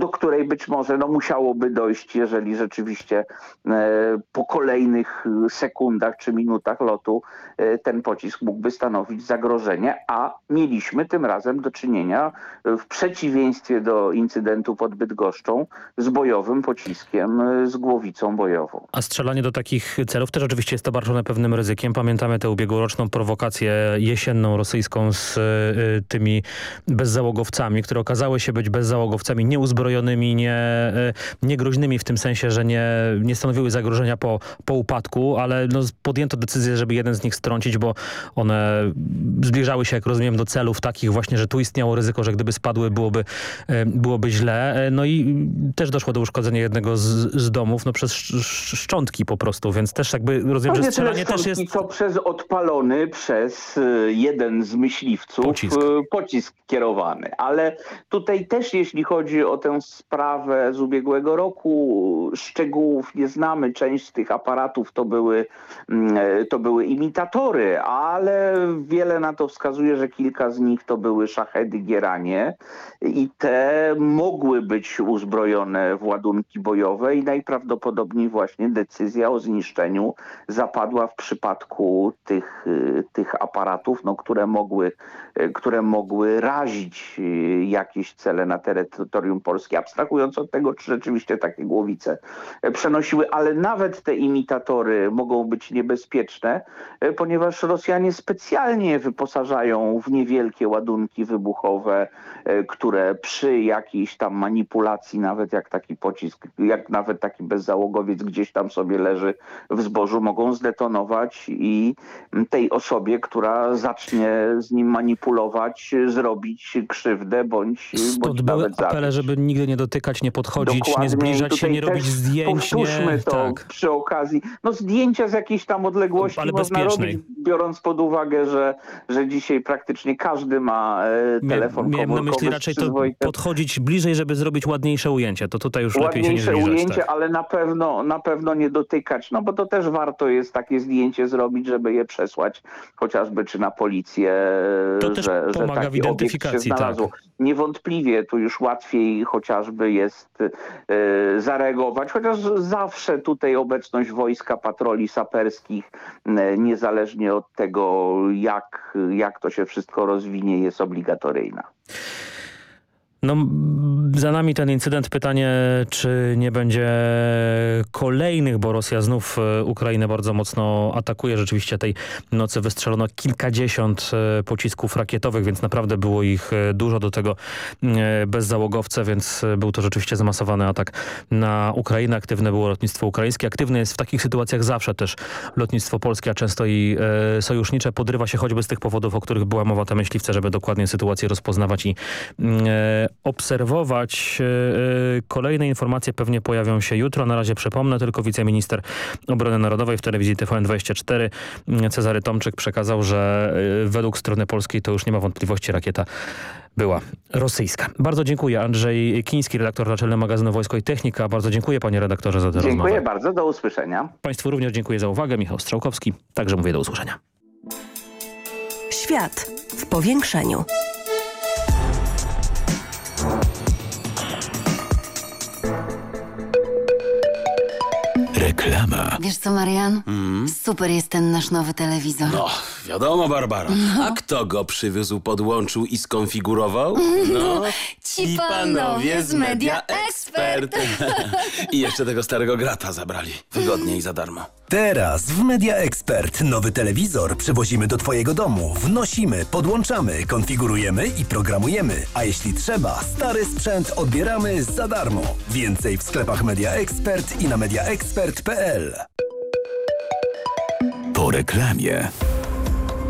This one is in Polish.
do której być może musiałoby dojść, jeżeli rzeczywiście po kolejnych sekundach czy minutach lotu ten pocisk mógłby stanowić zagrożenie, a mieliśmy tym razem do czynienia, w przeciwieństwie do incydentu pod Bydgoszczą, z bojowym pociskiem z głowicą bojową. A strzelanie do takich celów też oczywiście jest obarczone pewnym ryzykiem. Pamiętamy tę ubiegłoroczną prowokację jesienną rosyjską z tymi bezzałogowcami, które okazały się być bezzałogowcami nieuzbrojonymi, nie groźnymi w tym sensie, że nie stanowiły zagrożenia po upadku, ale podjęto decyzję, żeby jeden z nich strącić, bo one zbliżały się, jak rozumiem, do celów takich właśnie, że tu istniało ryzyko, że gdyby spadły, byłoby źle. No i też doszło do uszkodzenia jednego z domów, przez szczątki po prostu, więc też jakby rozumiem, że strzelanie też jest... co przez odpalony przez jeden z myśliwców pocisk kierowany. Ale tutaj też, jeśli chodzi o tę sprawę z ubiegłego roku, szczegółów nie znamy. Część z tych aparatów to były imitatory, ale wiele na to wskazuje, że kilka z nich to były szachedy Gieranie i te mogły być uzbrojone w ładunki bojowe i najprawdopodobniej właśnie decyzja o zniszczeniu zapadła w przypadku tych aparatów, które mogły razić jakieś cele na terytorium Polski, abstrahując od tego, czy rzeczywiście takie głowice przenosiły, ale nawet te imitatory mogą być niebezpieczne, ponieważ Rosjanie specjalnie wyposażają w niewielkie ładunki wybuchowe, które przy jakiejś tam manipulacji, nawet jak taki pocisk, jak nawet taki bezzałogowiec gdzieś tam sobie leży w zbożu, mogą zdetonować i tej osobie, która zacznie z nim manipulować, zrobić krzywdę bądź były apele, żeby nigdy nie dotykać, nie podchodzić, dokładnie, nie zbliżać się, nie robić zdjęć. Powtórzmy to przy okazji. Zdjęcia z jakiejś tam odległości ale można robić, biorąc pod uwagę, że dzisiaj praktycznie każdy ma telefon komórkowy. Miałem na myśli raczej to podchodzić bliżej, żeby zrobić ładniejsze ujęcie. To tutaj już lepiej się nie zbliżać. Ładniejsze ujęcie, tak. Ale na pewno nie dotykać, bo to też warto jest takie zdjęcie zrobić, żeby je przesłać chociażby czy na policję, to też pomaga w identyfikacji. Się znalazło. Tak. Niewątpliwie tu już łatwiej chociażby jest zareagować, chociaż zawsze tutaj obecność wojska, patroli saperskich, niezależnie od tego, jak to się wszystko rozwinie, jest obligatoryjna. Za nami ten incydent. Pytanie, czy nie będzie kolejnych, bo Rosja znów Ukrainę bardzo mocno atakuje. Rzeczywiście tej nocy wystrzelono kilkadziesiąt pocisków rakietowych, więc naprawdę było ich dużo, do tego bezzałogowce, więc był to rzeczywiście zmasowany atak na Ukrainę. Aktywne było lotnictwo ukraińskie. Aktywne jest w takich sytuacjach zawsze też lotnictwo polskie, a często i sojusznicze. Podrywa się choćby z tych powodów, o których była mowa, te myśliwce, żeby dokładnie sytuację rozpoznawać i obserwować. Kolejne informacje pewnie pojawią się jutro. Na razie przypomnę tylko, wiceminister obrony narodowej w telewizji TVN24 Cezary Tomczyk przekazał, że według strony polskiej to już nie ma wątpliwości, rakieta była rosyjska. Bardzo dziękuję. Andrzej Kiński, redaktor naczelny magazynu Wojsko i Technika. Bardzo dziękuję, panie redaktorze, za tę rozmowę. Dziękuję bardzo. Do usłyszenia. Państwu również dziękuję za uwagę. Michał Strzałkowski. Także mówię do usłyszenia. Świat w powiększeniu. Reklama. Wiesz co, Marian? Super jest ten nasz nowy telewizor. No, wiadomo, Barbara. A kto go przywiózł, podłączył i skonfigurował? No, ci panowie z Media Expert. I jeszcze tego starego grata zabrali. Wygodnie i za darmo. Teraz w Media Expert nowy telewizor przywozimy do twojego domu. Wnosimy, podłączamy, konfigurujemy i programujemy. A jeśli trzeba, stary sprzęt odbieramy za darmo. Więcej w sklepach Media Expert i na mediaexpert.pl. Po reklamie.